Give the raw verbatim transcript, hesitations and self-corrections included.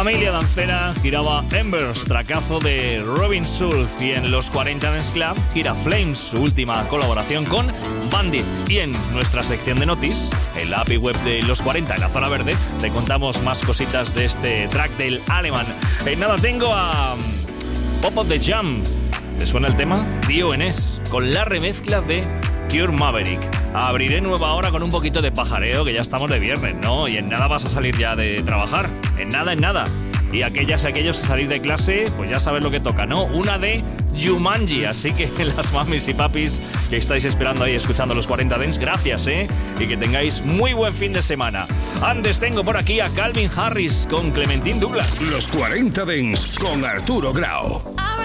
Familia Dancera giraba Embers, tracazo de Robin Schulz, y en los cuarenta Dance Club gira Flames, su última colaboración con Bandit. Y en nuestra sección de Notis, en la A P I web de los cuarenta, en la zona verde, te contamos más cositas de este track del alemán. En nada tengo a Pop of the Jam. ¿Te suena el tema? D O N S, con la remezcla de Cure Maverick. Abriré nueva hora con un poquito de pajareo, que ya estamos de viernes, ¿no? Y en nada vas a salir ya de trabajar. En nada, en nada. Y aquellas y aquellos a salir de clase, pues ya sabes lo que toca, ¿no? Una de Jumanji. Así que las mamis y papis que estáis esperando ahí escuchando los cuarenta Dance, gracias, ¿eh? Y que tengáis muy buen fin de semana. Antes tengo por aquí a Calvin Harris con Clementine Douglas. Los cuarenta Dance con Arturo Grau.